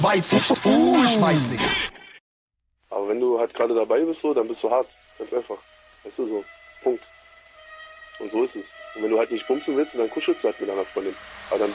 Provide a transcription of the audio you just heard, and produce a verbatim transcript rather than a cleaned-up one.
Weiß nicht, uh, ich weiß nicht. Aber wenn du halt gerade dabei bist, so, dann bist du hart. Ganz einfach. Weißt du, so. Punkt. Und so ist es. Und wenn du halt nicht bumsen willst, dann kuschelst du halt mit deiner Freundin. Aber dann